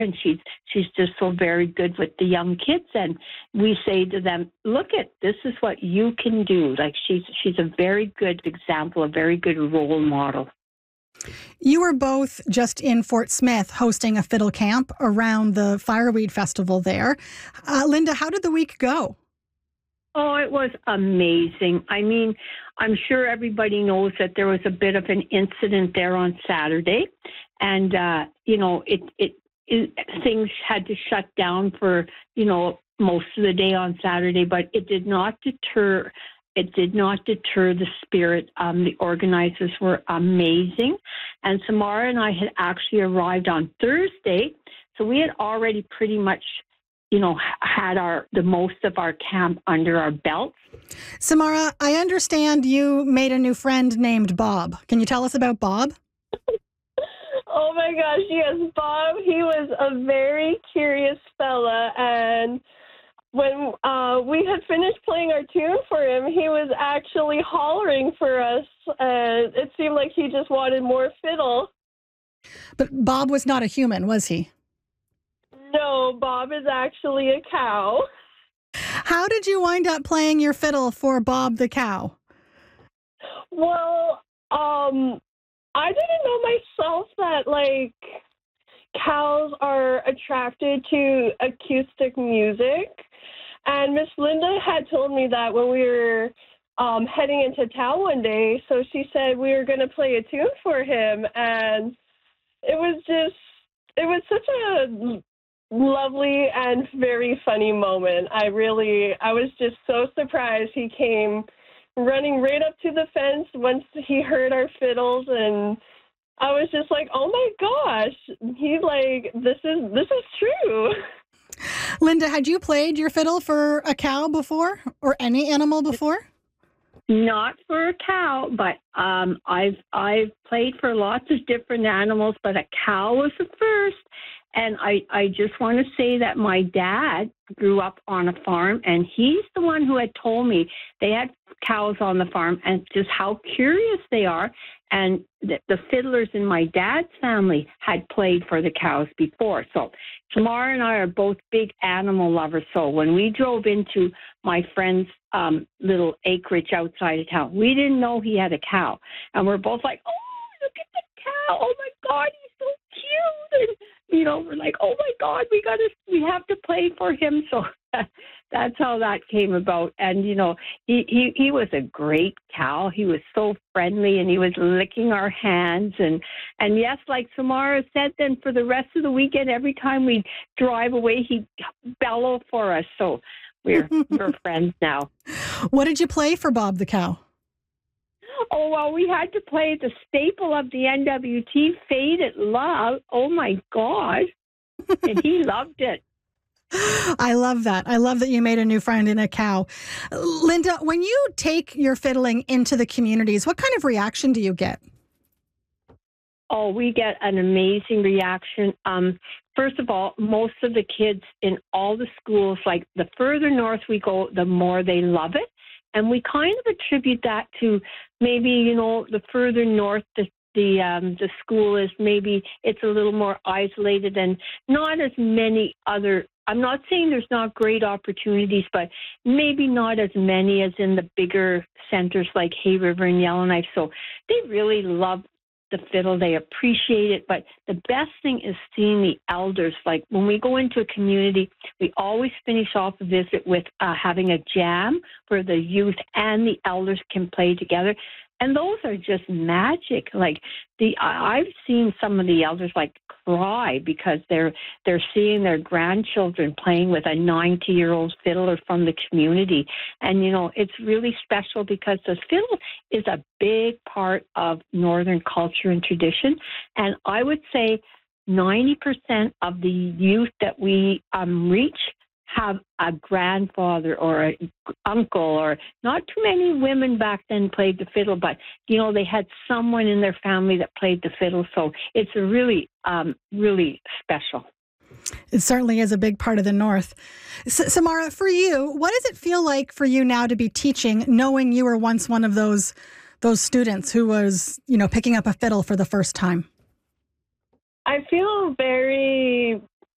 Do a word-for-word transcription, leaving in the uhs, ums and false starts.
and she's she's just so very good with the young kids. And we say to them, look at, this is what you can do. Like, she's she's a very good example, a very good role model. You were both just in Fort Smith hosting a fiddle camp around the Fireweed Festival there. Uh, Linda, how did the week go? Oh, it was amazing. I mean, I'm sure everybody knows that there was a bit of an incident there on Saturday. And, uh, you know, it, it, it things had to shut down for, you know, most of the day on Saturday, but it did not deter It did not deter the spirit. Um, the organizers were amazing. And Samara and I had actually arrived on Thursday. So we had already pretty much, you know, had our the most of our camp under our belts. Samara, I understand you made a new friend named Bob. Can you tell us about Bob? Oh my gosh, yes, Bob. He was a very curious fella, and when uh, we had finished playing our tune for him, he was actually hollering for us, and it seemed like he just wanted more fiddle. But Bob was not a human, was he? No, Bob is actually a cow. How did you wind up playing your fiddle for Bob the cow? Well, um, I didn't know myself that, like, cows are attracted to acoustic music. And Miss Linda had told me that when we were um, heading into town one day. So she said we were going to play a tune for him. And it was just, it was such a lovely and very funny moment. I really, I was just so surprised. He came running right up to the fence once he heard our fiddles, and I was just like, oh my gosh, he's like, this is, this is true. Linda, had you played your fiddle for a cow before, or any animal before? Not for a cow, but um, I've I've played for lots of different animals, but a cow was the first. And I, I just want to say that my dad grew up on a farm, and he's the one who had told me they had cows on the farm and just how curious they are. And the, the fiddlers in my dad's family had played for the cows before. So Tamara and I are both big animal lovers. So when we drove into my friend's um, little acreage outside of town, we didn't know he had a cow. And we're both like, oh, look at the cow. Oh, my God, he's so cute. And, you know, we're like, oh, my God, we got to, we have to play for him. So that's how that came about. And, you know, he, he, he was a great cow. He was so friendly, and he was licking our hands. And, and yes, like Samara said, then for the rest of the weekend, every time we drive away, he'd bellow for us. So we're, we're friends now. What did you play for Bob the cow? Oh, well, we had to play the staple of the N W T, Faded Love. Oh, my God. And he loved it. I love that. I love that you made a new friend in a cow. Linda, when you take your fiddling into the communities, what kind of reaction do you get? Oh, we get an amazing reaction. Um, first of all, most of the kids in all the schools, like the further north we go, the more they love it. And we kind of attribute that to maybe, you know, the further north the the um, the school is, maybe it's a little more isolated and not as many other. I'm not saying there's not great opportunities, but maybe not as many as in the bigger centers like Hay River and Yellowknife. So they really love the fiddle. They appreciate it. But the best thing is seeing the elders. Like when we go into a community, we always finish off a visit with uh, having a jam where the youth and the elders can play together. And those are just magic. Like the, I've seen some of the elders like cry because they're they're seeing their grandchildren playing with a ninety-year-old fiddler from the community. And, you know, it's really special because the fiddle is a big part of Northern culture and tradition. And I would say ninety percent of the youth that we um, reach have a grandfather or an uncle, or not too many women back then played the fiddle, but, you know, they had someone in their family that played the fiddle. So it's a really, um, really special. It certainly is a big part of the North. S- Samara, for you, what does it feel like for you now to be teaching, knowing you were once one of those those students who was, you know, picking up a fiddle for the first time? I feel very